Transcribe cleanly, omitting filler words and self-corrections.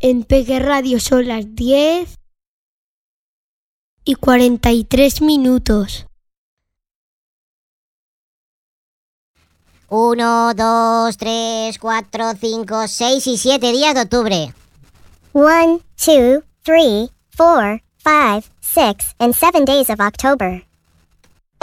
En Peque Radio son las 10:43. 1, 2, 3, 4, 5, 6 y 7 días de octubre. 1, 2, 3, 4, 5, 6, and 7 days of October.